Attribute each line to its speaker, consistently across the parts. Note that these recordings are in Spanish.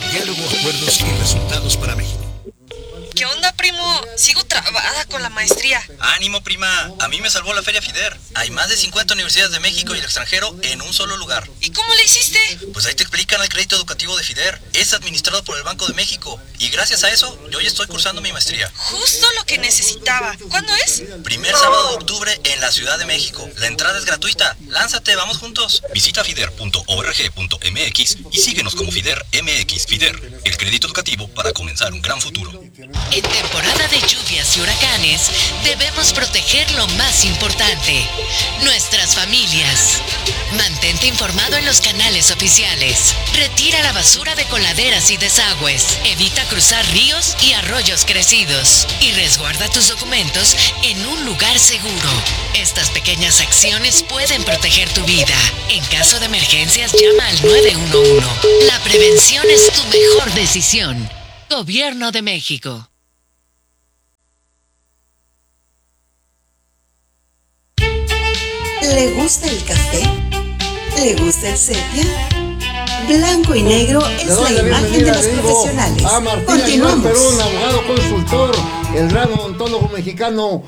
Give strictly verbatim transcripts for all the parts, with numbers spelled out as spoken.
Speaker 1: Diálogo, acuerdos y resultados para México.
Speaker 2: ¿Qué onda, primo? Sigo trabada con la maestría.
Speaker 3: ¡Ánimo, prima! A mí me salvó la Feria FIDER. Hay más de cincuenta universidades de México y el extranjero en un solo lugar.
Speaker 2: ¿Y cómo le hiciste?
Speaker 3: Pues ahí te explican el crédito educativo de FIDER. Es administrado por el Banco de México. Y gracias a eso, yo ya estoy cursando mi maestría.
Speaker 2: Justo lo que necesitaba. ¿Cuándo es?
Speaker 3: Primer sábado de octubre en la Ciudad de México. La entrada es gratuita. Lánzate, vamos juntos. Visita fider punto org punto m x y síguenos como FIDER M X. FIDER, el crédito educativo para comenzar un gran futuro.
Speaker 4: En temporada de lluvias y huracanes, debemos proteger lo más importante, nuestras familias. Mantente informado en los canales oficiales. Retira la basura de coladeras y desagües. Evita cruzar ríos y arroyos crecidos. Y resguarda tus documentos en un lugar seguro. Estas pequeñas acciones pueden proteger tu vida. En caso de emergencias, llama al nueve uno uno. La prevención es tu mejor decisión. Gobierno de México.
Speaker 5: ¿Le gusta el café? ¿Le gusta el sepia? Blanco y negro es la, la imagen de los profesionales.
Speaker 6: A Martín
Speaker 5: Continuamos.
Speaker 6: Perón, abogado consultor, el gran odontólogo mexicano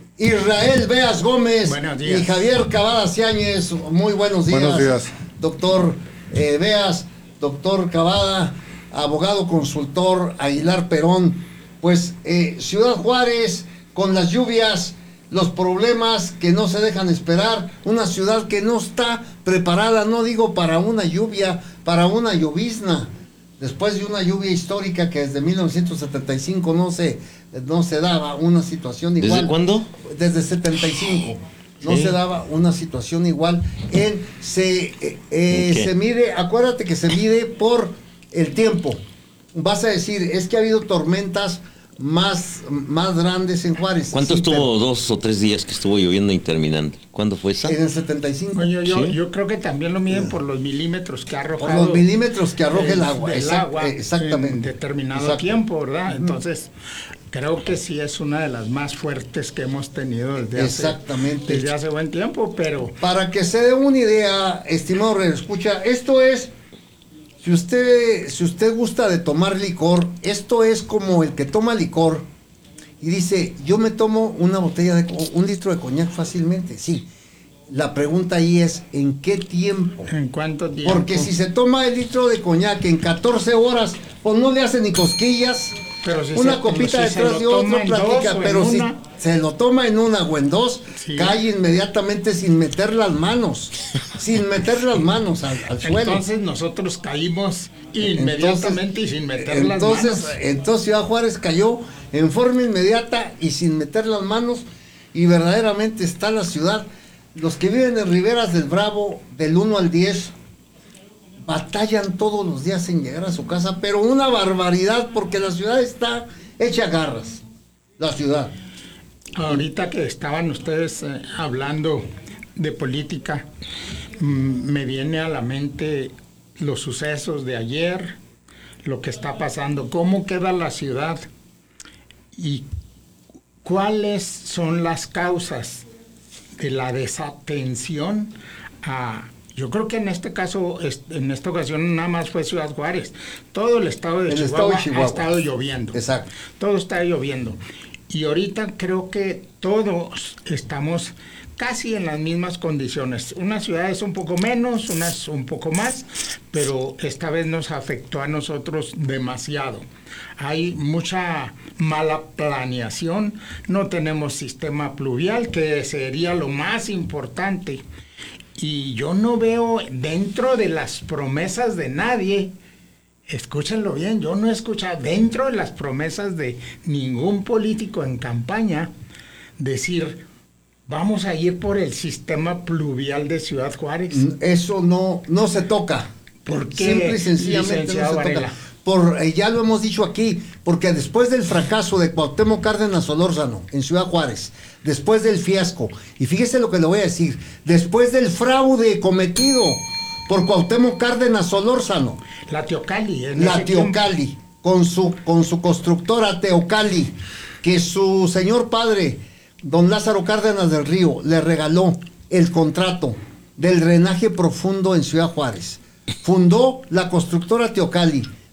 Speaker 6: Israel Beas Gómez y Javier Cavada Ciáñez. Muy buenos días.
Speaker 7: Buenos días.
Speaker 6: Doctor eh, Beas, doctor Cavada, abogado consultor Aguilar Perón. Pues eh, Ciudad Juárez, con las lluvias, los problemas que no se dejan esperar, una ciudad que no está preparada, no digo para una lluvia, para una llovizna, después de una lluvia histórica que desde mil novecientos setenta y cinco no se, no se daba una situación igual.
Speaker 8: ¿Desde cuándo?
Speaker 6: Desde setenta y cinco. No sí. se daba una situación igual. En, se, eh, eh, okay. se mide, acuérdate que se mide por el tiempo. Vas a decir, es que ha habido tormentas más, más grandes en Juárez.
Speaker 8: ¿Cuánto
Speaker 6: sí,
Speaker 8: estuvo
Speaker 6: pero,
Speaker 8: dos o tres días que estuvo lloviendo interminable? ¿Cuándo fue esa?
Speaker 6: En el setenta y cinco.
Speaker 9: Bueno, yo,
Speaker 8: ¿Sí?
Speaker 9: yo creo que también lo miden por los milímetros que ha arrojado.
Speaker 6: Por los milímetros que arroja el agua.
Speaker 9: El
Speaker 6: Exact,
Speaker 9: agua
Speaker 6: exactamente.
Speaker 9: En determinado
Speaker 6: Exacto.
Speaker 9: tiempo, ¿verdad? Entonces, creo que sí es una de las más fuertes que hemos tenido desde,
Speaker 6: exactamente.
Speaker 9: hace, desde hace buen tiempo, pero...
Speaker 6: Para que se dé una idea, estimado redescucha, esto es... Si usted, si usted gusta de tomar licor, esto es como el que toma licor y dice, yo me tomo una botella de un litro de coñac fácilmente. Sí, la pregunta ahí es, ¿en qué tiempo?
Speaker 9: ¿En cuánto tiempo?
Speaker 6: Porque si se toma el litro de coñac en catorce horas, pues no le hace ni cosquillas.
Speaker 9: Pero si
Speaker 6: una
Speaker 9: se,
Speaker 6: copita
Speaker 9: si
Speaker 6: detrás de otro platica, pero si
Speaker 9: una...
Speaker 6: se lo toma en una o en dos, sí. cae inmediatamente sin meter las manos, sin meter las manos al, al suelo.
Speaker 9: Entonces nosotros caímos inmediatamente entonces, y sin meter
Speaker 6: entonces,
Speaker 9: las manos.
Speaker 6: Entonces Ciudad Juárez cayó en forma inmediata y sin meter las manos, y verdaderamente está la ciudad. Los que viven en Riberas del Bravo, del uno al diez, batallan todos los días en llegar a su casa, pero una barbaridad, porque la ciudad está hecha garras, la ciudad.
Speaker 9: Ahorita que estaban ustedes eh, hablando de política, mmm, me viene a la mente los sucesos de ayer, lo que está pasando, cómo queda la ciudad y cuáles son las causas de la desatención a... Yo creo que en este caso, en esta ocasión nada más fue Ciudad Juárez. Todo el estado de,
Speaker 6: el
Speaker 9: Chihuahua,
Speaker 6: estado de Chihuahua
Speaker 9: ha estado lloviendo.
Speaker 6: Exacto.
Speaker 9: Todo está lloviendo. Y ahorita creo que todos estamos casi en las mismas condiciones. Una ciudad es un poco menos, una es un poco más, pero esta vez nos afectó a nosotros demasiado. Hay mucha mala planeación, no tenemos sistema pluvial, que sería lo más importante. Y yo no veo dentro de las promesas de nadie, escúchenlo bien, yo no he escuchado dentro de las promesas de ningún político en campaña decir, vamos a ir por el sistema pluvial de Ciudad Juárez.
Speaker 6: Eso no, no se toca.
Speaker 9: ¿Por qué?
Speaker 6: Simple y sencillamente no se Varela? toca. Por, eh, ya lo hemos dicho aquí, porque después del fracaso de Cuauhtémoc Cárdenas Solórzano en Ciudad Juárez, después del fiasco, y fíjese lo que le voy a decir, después del fraude cometido por Cuauhtémoc Cárdenas Solórzano,
Speaker 9: la Teocalli,
Speaker 6: en la Teocalli, con su, con su constructora Teocalli, que su señor padre, don Lázaro Cárdenas del Río, le regaló el contrato del drenaje profundo en Ciudad Juárez. Fundó la constructora Teocalli,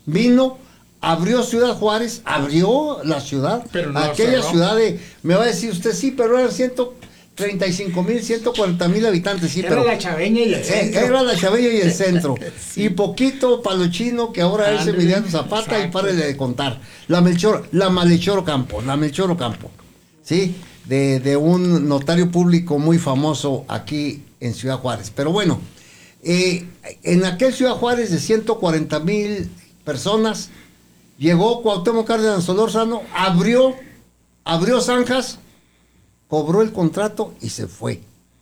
Speaker 6: vino, abrió Ciudad Juárez, abrió la ciudad,
Speaker 9: pero no
Speaker 6: aquella
Speaker 9: cerró.
Speaker 6: ciudad de, me va a decir usted, sí, pero eran ciento treinta y cinco mil, ciento cuarenta mil habitantes, sí,
Speaker 9: Era
Speaker 6: pero
Speaker 9: la Chaveña y el centro.
Speaker 6: era la Chaveña y el centro.
Speaker 9: Sí.
Speaker 6: Y poquito Palo Chino, que ahora es
Speaker 9: Ándale,
Speaker 6: Emiliano Zapata,
Speaker 9: exacto.
Speaker 6: y párele de contar. La Melchor, la Malhechor Campo, la Melchor Campo, ¿sí? De, de un notario público muy famoso aquí en Ciudad Juárez. Pero bueno, eh, en aquel Ciudad Juárez de ciento cuarenta mil personas, llegó Cuauhtémoc Cárdenas Solórzano, abrió, abrió zanjas, cobró el contrato y se fue.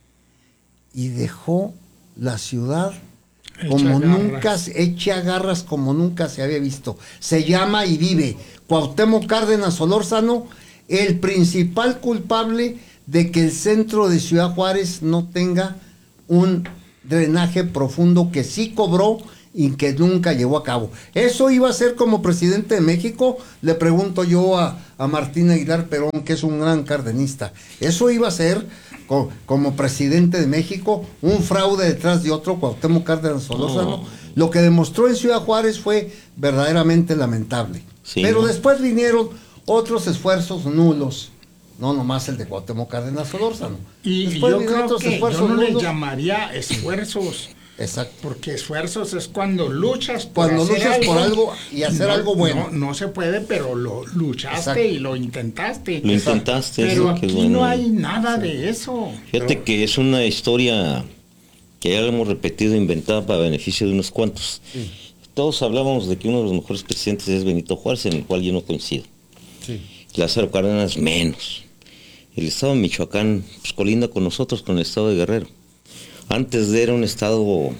Speaker 6: Y dejó la ciudad
Speaker 9: Hecha
Speaker 6: como
Speaker 9: garras.
Speaker 6: nunca, hecha garras como nunca se había visto. Se llama y vive Cuauhtémoc Cárdenas Solórzano, el principal culpable de que el centro de Ciudad Juárez no tenga un drenaje profundo que sí cobró y que nunca llevó a cabo. Eso iba a ser como presidente de México, le pregunto yo a, a Martín Aguilar Perón, que es un gran cardenista, eso iba a ser co, como presidente de México, un fraude detrás de otro, Cuauhtémoc Cárdenas Solórzano.
Speaker 8: Oh.
Speaker 6: Lo que demostró en Ciudad Juárez fue verdaderamente lamentable.
Speaker 8: Sí,
Speaker 6: Pero
Speaker 8: ¿no?
Speaker 6: después vinieron otros esfuerzos nulos, no nomás el de Cuauhtémoc Cárdenas Solórzano.
Speaker 9: Y
Speaker 6: Después
Speaker 9: yo
Speaker 6: vinieron
Speaker 9: creo
Speaker 6: otros
Speaker 9: que yo
Speaker 6: esfuerzos
Speaker 9: no le
Speaker 6: nulos.
Speaker 9: llamaría esfuerzos,
Speaker 6: Exacto.
Speaker 9: porque esfuerzos es cuando luchas por
Speaker 6: Cuando
Speaker 9: hacer
Speaker 6: luchas por algo y hacer
Speaker 9: no,
Speaker 6: algo bueno.
Speaker 9: No, no se puede, pero lo luchaste
Speaker 6: Exacto.
Speaker 9: y lo intentaste.
Speaker 8: Lo intentaste,
Speaker 9: Pero
Speaker 8: eso que
Speaker 9: aquí
Speaker 8: es bueno.
Speaker 9: no hay nada de eso.
Speaker 8: Fíjate que es una historia que ya la hemos repetido, inventada para beneficio de unos cuantos.
Speaker 6: Sí.
Speaker 8: Todos hablábamos de que uno de los mejores presidentes es Benito Juárez, en el cual yo no coincido.
Speaker 6: Sí.
Speaker 8: Lázaro Cárdenas menos. El estado de Michoacán pues, colinda con nosotros, con el estado de Guerrero. Antes de era un estado,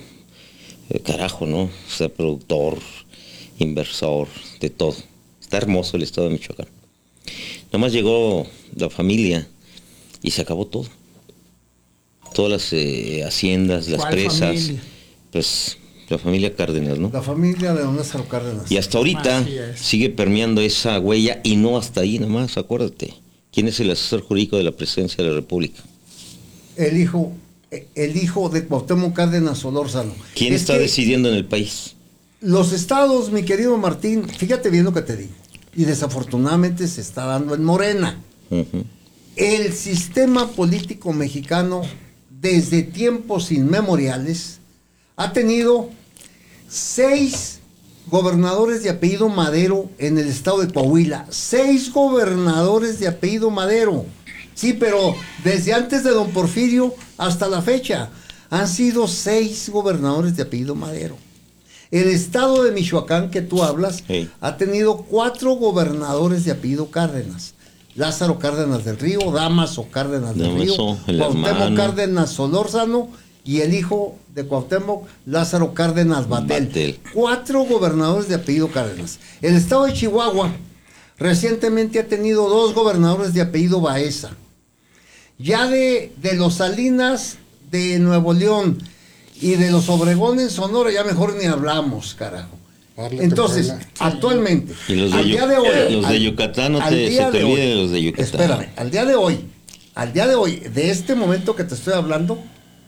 Speaker 8: eh, carajo, ¿no? O sea, productor, inversor, de todo. Está hermoso el estado de Michoacán. Nada más llegó la familia y se acabó todo. Todas las eh, haciendas, las
Speaker 9: ¿Cuál
Speaker 8: presas,
Speaker 9: familia?
Speaker 8: pues la familia Cárdenas, ¿no?
Speaker 6: La familia de don Lázaro Cárdenas.
Speaker 8: Y hasta ahorita
Speaker 9: Así es.
Speaker 8: sigue permeando esa huella y no hasta ahí nada más, acuérdate. ¿Quién es el asesor jurídico de la presidencia de la República?
Speaker 6: El hijo, el hijo de Cuauhtémoc Cárdenas Solórzano.
Speaker 8: ¿Quién
Speaker 6: Es
Speaker 8: está
Speaker 6: que
Speaker 8: decidiendo en el país?
Speaker 6: los estados, mi querido Martín, fíjate bien lo que te digo, y desafortunadamente se está dando en Morena.
Speaker 8: Ujú.
Speaker 6: El sistema político mexicano, desde tiempos inmemoriales, ha tenido seis gobernadores de apellido Madero en el estado de Coahuila. Seis gobernadores de apellido Madero. Sí, pero desde antes de don Porfirio hasta la fecha han sido seis gobernadores de apellido Madero. El estado de Michoacán que tú hablas
Speaker 8: Sí.
Speaker 6: ha tenido cuatro gobernadores de apellido Cárdenas. Lázaro Cárdenas del Río, Damaso Cárdenas del Río,
Speaker 8: Damaso, el
Speaker 6: Cuauhtémoc
Speaker 8: hermano.
Speaker 6: Cárdenas Solórzano y el hijo de Cuauhtémoc, Lázaro Cárdenas Batel.
Speaker 8: Batel.
Speaker 6: Cuatro gobernadores de apellido Cárdenas. El estado de Chihuahua recientemente ha tenido dos gobernadores de apellido Baeza. Ya de, de los Salinas de Nuevo León y de los Obregón en Sonora ya mejor ni hablamos, carajo. Entonces, actualmente,
Speaker 8: Y los de
Speaker 6: al
Speaker 8: Yu-
Speaker 6: día de hoy,
Speaker 8: los de
Speaker 6: al-
Speaker 8: Yucatán, no
Speaker 6: al
Speaker 8: te-
Speaker 6: día
Speaker 8: se te
Speaker 6: de
Speaker 8: olvide
Speaker 6: hoy,
Speaker 8: de los de Yucatán.
Speaker 6: Espérame, al día de hoy, al día de hoy, de este momento que te estoy hablando,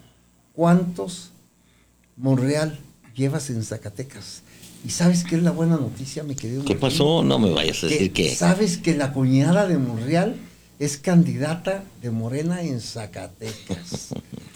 Speaker 6: ¿cuántos Monreal llevas en Zacatecas? ¿Y sabes qué es la buena noticia, mi querido
Speaker 8: ¿Qué
Speaker 6: Martín?
Speaker 8: pasó? No me vayas a decir
Speaker 6: Que
Speaker 8: que...
Speaker 6: ¿Sabes que la cuñada de Monreal es candidata de Morena en Zacatecas?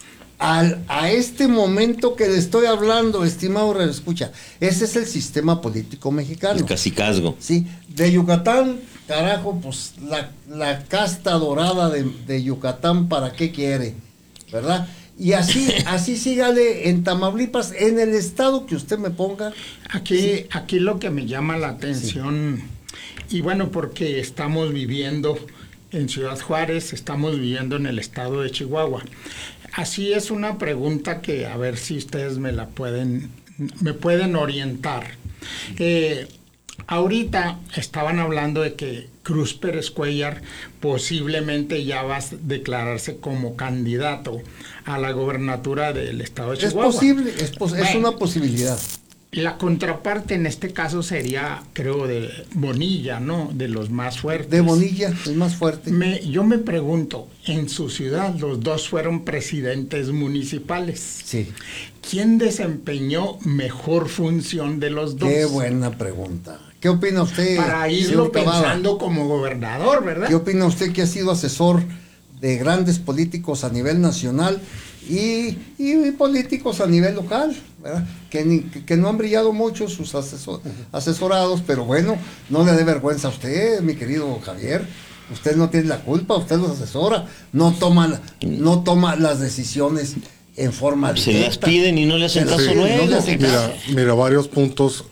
Speaker 6: Al, a este momento que le estoy hablando, estimado radioescucha, ese es el sistema político mexicano.
Speaker 8: El cacicazgo.
Speaker 6: Sí, de Yucatán, carajo, pues la, la casta dorada de, de Yucatán, ¿para qué quiere? ¿Verdad? Y así, así sígale en Tamaulipas, en el estado que usted me ponga.
Speaker 9: Aquí,
Speaker 6: Sí.
Speaker 9: aquí lo que me llama la atención, y bueno, porque estamos viviendo en Ciudad Juárez, estamos viviendo en el estado de Chihuahua. Así es una pregunta que a ver si ustedes me la pueden, me pueden orientar. Eh, ahorita estaban hablando de que Cruz Pérez Cuellar posiblemente ya va a declararse como candidato a la gobernatura del estado de
Speaker 6: Es
Speaker 9: Chihuahua.
Speaker 6: posible, es, pos- es
Speaker 9: Bueno.
Speaker 6: una posibilidad.
Speaker 9: La contraparte en este caso sería, creo, de Bonilla, ¿no? De los más fuertes.
Speaker 6: De Bonilla, el más fuerte.
Speaker 9: Me, yo me pregunto, en su ciudad los dos fueron presidentes municipales.
Speaker 6: Sí.
Speaker 9: ¿Quién desempeñó mejor función de los dos?
Speaker 6: Qué buena pregunta. ¿Qué opina usted?
Speaker 9: Para irlo pensando como gobernador, ¿verdad?
Speaker 6: ¿Qué opina usted que ha sido asesor de grandes políticos a nivel nacional y, y políticos a nivel local, ¿verdad? Que, ni, que no han brillado mucho sus asesor, asesorados, pero bueno, no le dé vergüenza a usted, mi querido Javier. Usted no tiene la culpa, usted los asesora, no toma, no toma las decisiones en forma
Speaker 8: se
Speaker 6: directa.
Speaker 8: las piden y no le hacen caso
Speaker 6: Sí,
Speaker 8: luego.
Speaker 6: no le hacen
Speaker 7: Mira,
Speaker 6: caso.
Speaker 7: mira, varios puntos.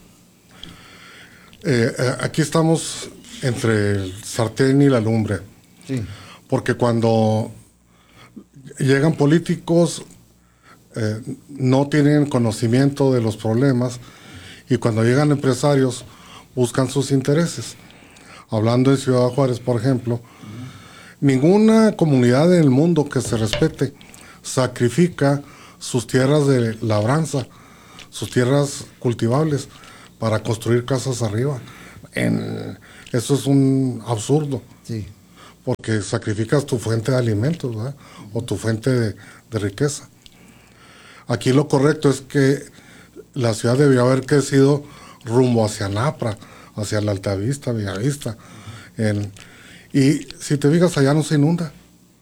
Speaker 7: Eh, eh, aquí estamos entre el sartén y la lumbre.
Speaker 6: Sí.
Speaker 7: Porque cuando llegan políticos eh, no tienen conocimiento de los problemas, y cuando llegan empresarios buscan sus intereses. Hablando de Ciudad Juárez, por ejemplo, ninguna comunidad en el mundo que se respete sacrifica sus tierras de labranza, sus tierras cultivables, para construir casas arriba. En, eso es un absurdo.
Speaker 6: Sí.
Speaker 7: Porque sacrificas tu fuente de alimentos, ¿verdad? O tu fuente de, de riqueza. Aquí lo correcto es que la ciudad debió haber crecido rumbo hacia Napra, hacia la Altavista, Bellavista. En, y si te fijas, allá no se inunda.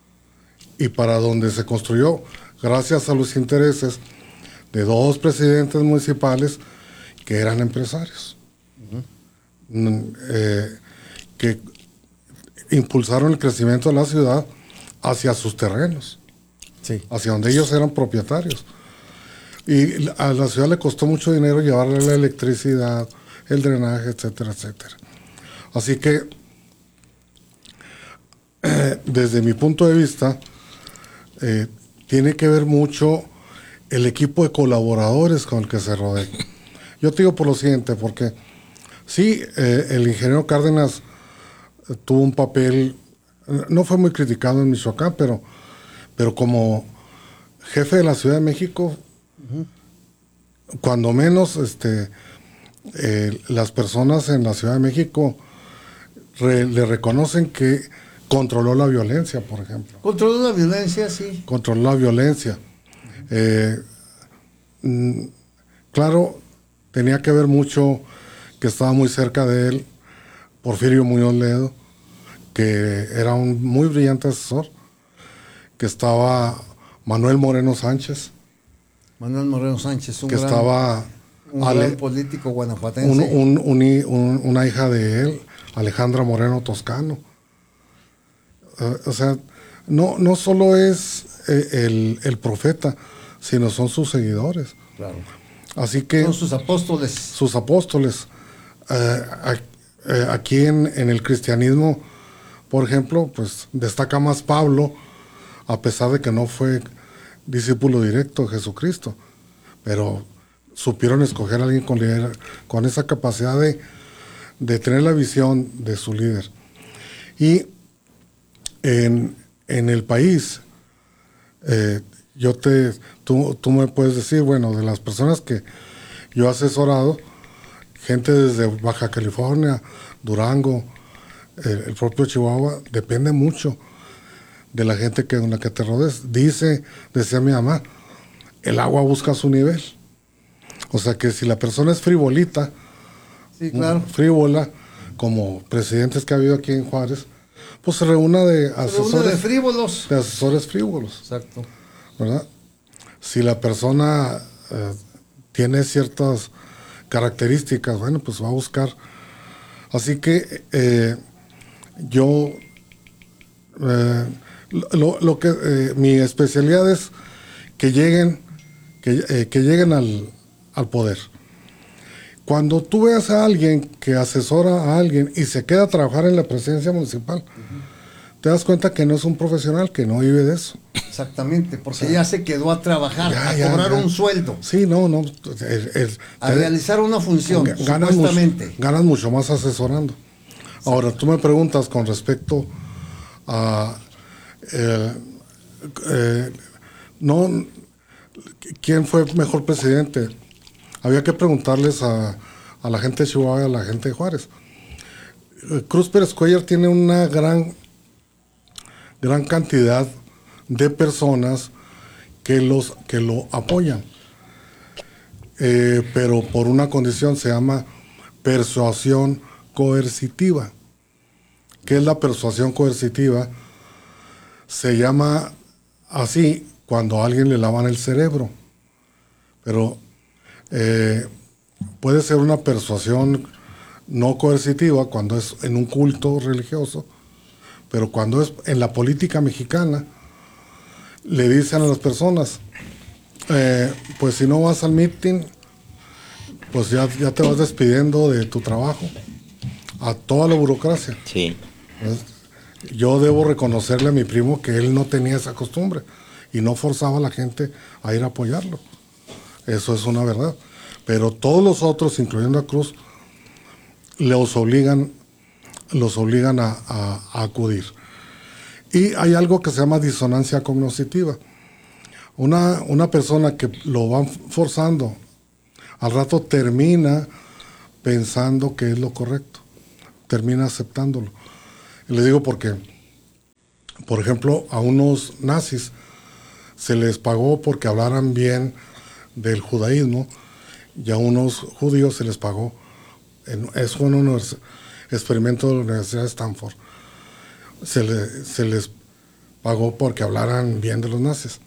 Speaker 7: Y para donde se construyó, gracias a los intereses de dos presidentes municipales que eran empresarios, uh-huh. eh, que impulsaron el crecimiento de la ciudad hacia sus terrenos,
Speaker 6: sí.
Speaker 7: hacia donde ellos eran propietarios. Y a la ciudad le costó mucho dinero llevarle la electricidad, el drenaje, etcétera, etcétera. Así que, eh, desde mi punto de vista, eh, tiene que ver mucho el equipo de colaboradores con el que se rodea. Yo te digo por lo siguiente, porque sí, eh, el ingeniero Cárdenas tuvo un papel, no fue muy criticado en Michoacán, pero, pero como jefe de la Ciudad de México, uh-huh. cuando menos este, eh, las personas en la Ciudad de México re, le reconocen que controló la violencia, por ejemplo.
Speaker 6: Controló la violencia, sí.
Speaker 7: Controló la violencia. Eh, mm, claro, tenía que ver mucho que estaba muy cerca de él Porfirio Muñoz Ledo, que era un muy brillante asesor, que estaba Manuel Moreno Sánchez.
Speaker 6: Manuel Moreno Sánchez, un
Speaker 7: que
Speaker 6: gran,
Speaker 7: estaba
Speaker 6: un
Speaker 7: Ale,
Speaker 6: gran político guanajuatense.
Speaker 7: Un, un, un, un, una hija de él, Alejandra Moreno Toscano. Uh, o sea, no, no solo es eh, el, el profeta, sino son sus seguidores.
Speaker 6: Claro.
Speaker 7: Así que
Speaker 6: son sus apóstoles.
Speaker 7: Sus apóstoles. Eh, eh, aquí en, en el cristianismo, por ejemplo, pues destaca más Pablo, a pesar de que no fue discípulo directo de Jesucristo, pero supieron escoger a alguien con, líder, con esa capacidad de, de tener la visión de su líder. Y en, en el país, eh, yo te, tú, tú me puedes decir, bueno, de las personas que yo he asesorado, gente desde Baja California, Durango, el, el propio Chihuahua, depende mucho de la gente que, con la que te rodees. Dice, decía mi mamá, el agua busca su nivel. O sea que si la persona es frivolita,
Speaker 6: sí, claro.
Speaker 7: frívola, como presidentes que ha habido aquí en Juárez, pues se reúna de asesores,
Speaker 6: se reúne de frívolos.
Speaker 7: De asesores frívolos.
Speaker 6: Exacto.
Speaker 7: ¿Verdad? Si la persona eh, tiene ciertas características, bueno, pues va a buscar. Así que eh, yo, eh, lo, lo que eh, mi especialidad es que lleguen, que, eh, que lleguen al, al poder. Cuando tú veas a alguien que asesora a alguien y se queda a trabajar en la presidencia municipal, uh-huh. te das cuenta que no es un profesional, que no vive de eso.
Speaker 6: Exactamente, porque o sea, ya se quedó a trabajar,
Speaker 7: ya,
Speaker 6: a
Speaker 7: ya,
Speaker 6: cobrar
Speaker 7: ya.
Speaker 6: un sueldo.
Speaker 7: Sí, no, no. El, el,
Speaker 6: a el, realizar una función,
Speaker 7: ganas
Speaker 6: supuestamente.
Speaker 7: Mucho, ganas mucho más asesorando. Sí. Ahora, tú me preguntas con respecto a... Eh, eh, no, ¿quién fue mejor presidente? había que preguntarles a, a la gente de Chihuahua y a la gente de Juárez. Cruz Pérez Cuellar tiene una gran, gran cantidad de personas que, los, que lo apoyan, eh, pero por una condición, se llama persuasión coercitiva. ¿Qué es la persuasión coercitiva? Se llama así cuando a alguien le lavan el cerebro, pero eh, puede ser una persuasión no coercitiva cuando es en un culto religioso, pero cuando es en la política mexicana, le dicen a las personas, eh, pues si no vas al meeting, pues ya, ya te vas despidiendo de tu trabajo, a toda la burocracia.
Speaker 8: Sí.
Speaker 7: Yo debo reconocerle a mi primo que él no tenía esa costumbre y no forzaba a la gente a ir a apoyarlo. Eso es una verdad. Pero todos los otros, incluyendo a Cruz, los obligan, los obligan a, a, a acudir. Y hay algo que se llama disonancia cognitiva. Una, una persona que lo van forzando, al rato termina pensando que es lo correcto, termina aceptándolo. Y les digo porque, por ejemplo, a unos nazis se les pagó porque hablaran bien del judaísmo, y a unos judíos se les pagó. En, es un univers- experimento de la Universidad de Stanford. Se, le, se les pagó porque hablaran bien de los nazis.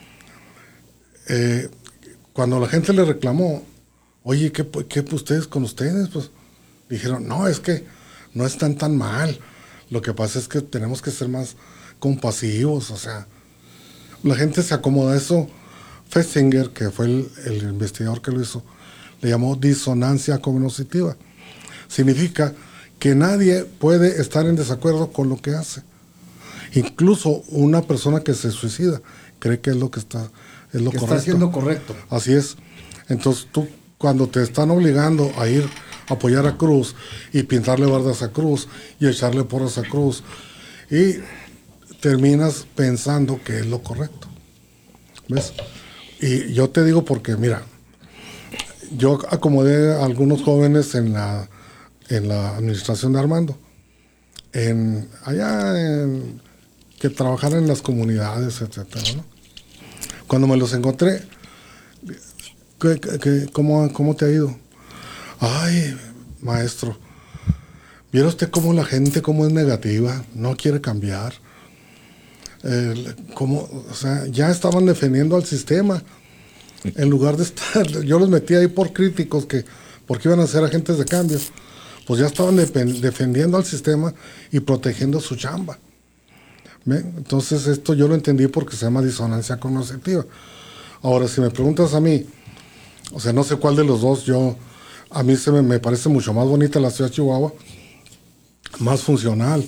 Speaker 7: Eh, cuando la gente le reclamó, oye, ¿qué, qué ustedes con ustedes? Pues dijeron, no, es que no están tan mal. Lo que pasa es que tenemos que ser más compasivos, o sea, la gente se acomoda a eso. Festinger, que fue el, el investigador que lo hizo, le llamó disonancia cognitiva. Significa que nadie puede estar en desacuerdo con lo que hace. Incluso una persona que se suicida cree que es lo que está, es lo
Speaker 6: que
Speaker 7: correcto.
Speaker 6: Está haciendo correcto.
Speaker 7: Así es. Entonces tú, cuando te están obligando a ir a apoyar a Cruz y pintarle bardas a Cruz y echarle porras a Cruz, y terminas pensando que es lo correcto. ¿Ves? Y yo te digo porque, mira, yo acomodé a algunos jóvenes en la, en la administración de Armando, en, allá en, que trabajaran en las comunidades, etcétera, ¿no? Cuando me los encontré, ¿qué, qué, cómo, ¿cómo te ha ido? Ay, maestro, ¿viera usted cómo la gente cómo es negativa, no quiere cambiar? Eh, como, o sea, ya estaban defendiendo al sistema en lugar de estar, yo los metí ahí por críticos que porque iban a ser agentes de cambio, pues ya estaban de, defendiendo al sistema y protegiendo su chamba. ¿Ven? Entonces esto yo lo entendí porque se llama disonancia cognitiva. Ahora, si me preguntas a mí, o sea, no sé cuál de los dos, yo a mí se me, me parece mucho más bonita la ciudad de Chihuahua, más funcional.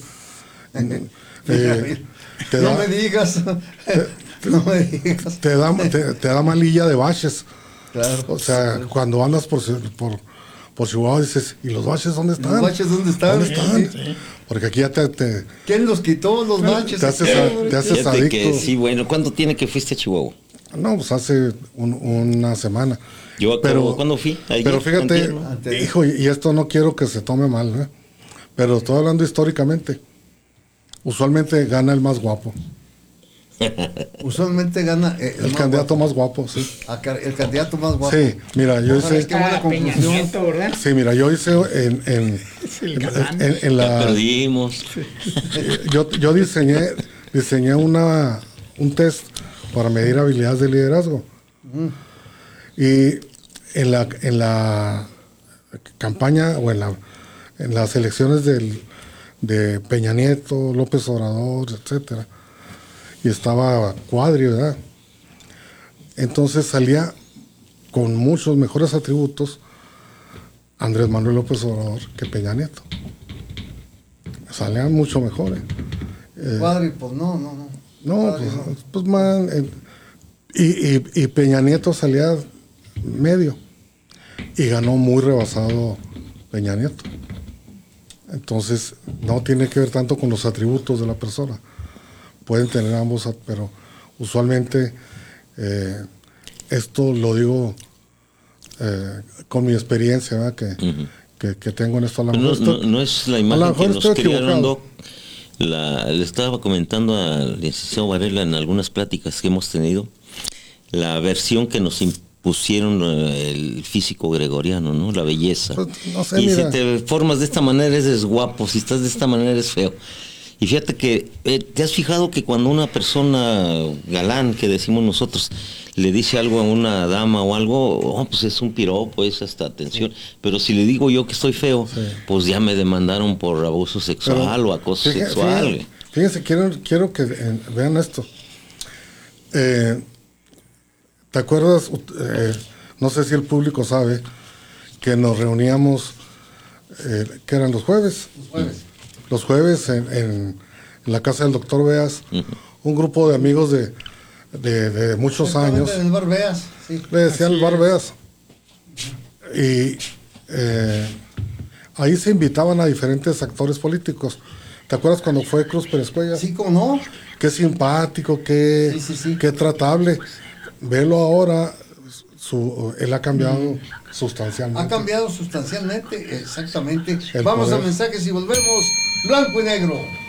Speaker 7: eh,
Speaker 6: Te no da, me digas. Te, no me digas.
Speaker 7: Te da, te, te da malilla de baches.
Speaker 6: Claro.
Speaker 7: O sea, sí. Cuando andas por, por, por Chihuahua dices, ¿y los baches dónde están?
Speaker 6: ¿Los baches dónde están?
Speaker 7: ¿Dónde están?
Speaker 6: Sí, sí.
Speaker 7: Porque aquí ya te, te...
Speaker 6: ¿Quién los quitó, los baches?
Speaker 7: Te haces, a, te haces adicto.
Speaker 8: Que, sí, bueno, ¿cuándo tiene que fuiste a Chihuahua?
Speaker 7: No, pues hace un, una semana.
Speaker 8: Yo
Speaker 7: pero,
Speaker 8: ¿cuándo fui? Ayer,
Speaker 7: pero fíjate,
Speaker 8: antes,
Speaker 7: hijo, y esto no quiero que se tome mal, ¿eh? Pero estoy hablando históricamente. Usualmente gana el más guapo.
Speaker 6: Usualmente gana
Speaker 7: eh, el, el candidato guapo. más guapo, sí.
Speaker 6: El candidato más guapo.
Speaker 7: Sí, mira, yo
Speaker 6: Ojalá
Speaker 7: hice.
Speaker 9: Ah, Peña Nieto, ¿verdad?
Speaker 7: Sí, mira, yo hice en, en, en, en, en la.
Speaker 8: Ya perdimos.
Speaker 7: Yo, yo diseñé, diseñé una, un test para medir habilidades de liderazgo. Mm. Y en la, en la campaña o en, la, en las elecciones del, de Peña Nieto, López Obrador, etcétera, y estaba Cuadri, ¿verdad? Entonces salía con muchos mejores atributos Andrés Manuel López Obrador que Peña Nieto. Salían mucho mejores.
Speaker 6: Eh, Cuadri, pues no, no, no.
Speaker 7: No,
Speaker 6: Cuadri,
Speaker 7: pues,
Speaker 6: no.
Speaker 7: pues man, eh, y, y, y Peña Nieto salía medio y ganó muy rebasado Peña Nieto. Entonces no tiene que ver tanto con los atributos de la persona. Pueden tener ambos, pero usualmente eh, esto lo digo eh, con mi experiencia, ¿verdad? Que, uh-huh. que, que tengo en esto. A lo
Speaker 8: no,
Speaker 7: esto,
Speaker 8: no, no es la imagen que nos crearon, Doc. La, le estaba comentando al licenciado Varela en algunas pláticas que hemos tenido, la versión que nos impusieron el físico gregoriano, ¿no? La belleza. Pues, no sé, y mira. Si te formas de esta manera eres guapo, si estás de esta manera eres feo. Y fíjate que, eh, ¿te has fijado que cuando una persona galán, que decimos nosotros, le dice algo a una dama o algo, oh, pues es un piropo, es hasta atención. Sí. Pero si le digo yo que estoy feo, sí. pues ya me demandaron por abuso sexual Pero, o acoso fíjense, sexual.
Speaker 7: Fíjense, fíjense, quiero, quiero que eh, vean esto. Eh, ¿Te acuerdas? Eh, no sé si el público sabe que nos reuníamos, eh, que eran los jueves. Los jueves. Los jueves en, en, en la casa del doctor Beas, uh-huh. un grupo de amigos de, de, de muchos años.
Speaker 6: En el bar Beas, sí.
Speaker 7: Le decían el bar Beas. Y eh, ahí se invitaban a diferentes actores políticos. ¿Te acuerdas cuando fue Cruz Pérez Cuellar?
Speaker 6: Sí, ¿cómo no?
Speaker 7: Qué simpático, qué, sí, sí, sí. qué tratable. Velo ahora, su, él ha cambiado mm. sustancialmente.
Speaker 6: Ha cambiado sustancialmente, exactamente. El Vamos poder. a mensajes y volvemos. Blanco y negro.